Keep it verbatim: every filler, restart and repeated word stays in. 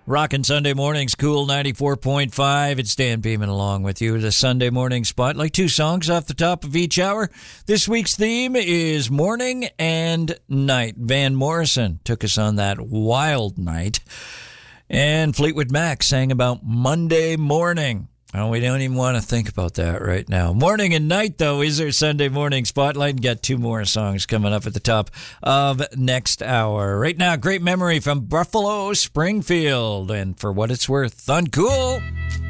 Rockin' Sunday mornings, Cool ninety-four point five. It's Dan Beeman along with you. The Sunday morning spotlight. Two songs off the top of each hour. This week's theme is morning and night. Van Morrison took us on that wild night. And Fleetwood Mac sang about Monday morning. Oh, we don't even want to think about that right now. Morning and night, though, is our Sunday morning spotlight. And got two more songs coming up at the top of next hour. Right now, great memory from Buffalo Springfield. And for what it's worth, Uncool.